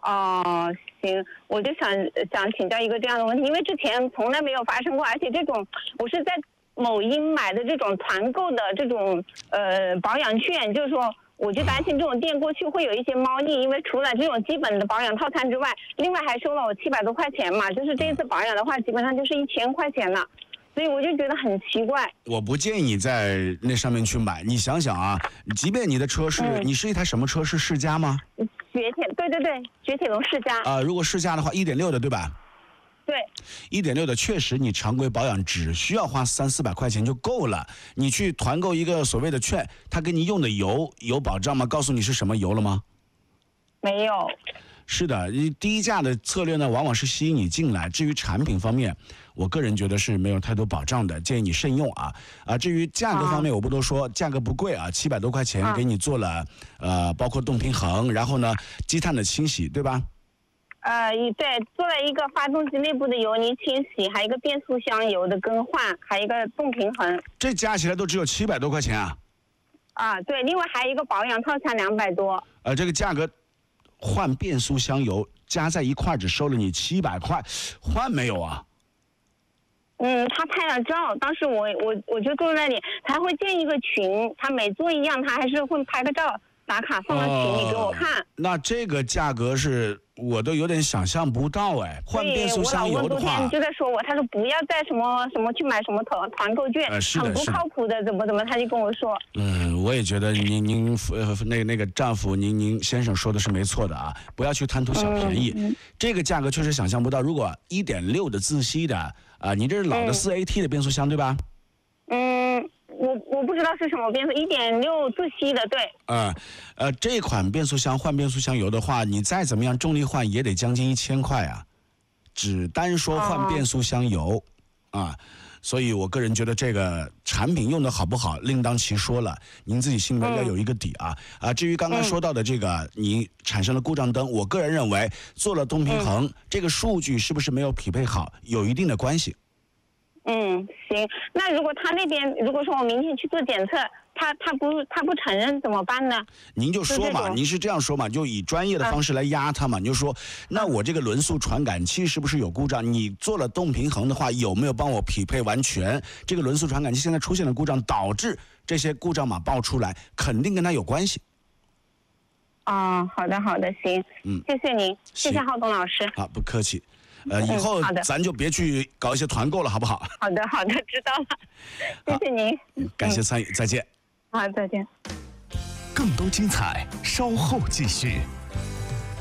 哦，行，我就想请教一个这样的问题，因为之前从来没有发生过，而且这种我是在某音买的这种团购的这种保养券，就是说我就担心这种店过去会有一些猫腻，因为除了这种基本的保养套餐之外，另外还收了我700多块钱嘛，就是这一次保养的话，基本上就是1000块钱了。所以我就觉得很奇怪。 我不建议你在那上面去买。你想想啊，即便你的车是，你是一台什么车？是世嘉吗？ 雪铁，对，雪铁龙世嘉。 如果世嘉的话，1.6的对吧？ 对 ，1.6的确实你常规保养只需要花300-400块钱就够了。你去团购一个所谓的券，他给你用的油有保障吗？告诉你是什么油了吗？ 没有。 是的，低价的策略呢，往往是吸引你进来。至于产品方面，我个人觉得是没有太多保障的，建议你慎用啊。至于价格方面，我不多说，价格不贵啊，700多块钱给你做了，包括动平衡，然后呢，积碳的清洗，对吧？ 对，做了一个发动机内部的油泥清洗，还有一个变速箱油的更换，还有一个动平衡。 这加起来都只有700多块钱啊？ 对，另外还有一个保养套餐200多。 这个价格。换变速箱油加在一块只收了你700块，换没有啊？ 他拍了照，当时我就坐在那里，他会建一个群，他每做一样，他还是会拍个照打卡放到群里给我看。 那这个价格是我都有点想象不到哎。换变速箱油的话， 我老公昨天就在说我，他说不要再什么去买什么团购券，很不靠谱的，怎么，他就跟我说。 我也觉得您那个丈夫您先生说的是没错的啊，不要去贪图小便宜。这个价格确实想象不到，如果1.6的自吸的你这是老的4AT 的变速箱对吧？ 我不知道是什么变速，1.6自吸的，对。 这款变速箱换变速箱油的话，你再怎么样重力换也得将近1000块啊，只单说换变速箱油所以我个人觉得这个产品用的好不好另当其说了，您自己心里边要有一个底至于刚刚说到的这个你产生了故障灯，我个人认为做了动平衡，这个数据是不是没有匹配好有一定的关系。 行，那如果他那边如果说我明天去做检测，他不承认怎么办呢？ 您就说嘛，您是这样说嘛，就以专业的方式来压他嘛，你就说，那我这个轮速传感器是不是有故障？你做了动平衡的话，有没有帮我匹配完全？这个轮速传感器现在出现了故障，导致这些故障码爆出来，肯定跟他有关系。 好的，行，谢谢您，谢谢浩东老师。 好，不客气。以后咱就别去搞一些团购了，好不好？ 好的，知道了，谢谢您， 感谢参与，再见。 好，再见。 更多精彩，稍后继续。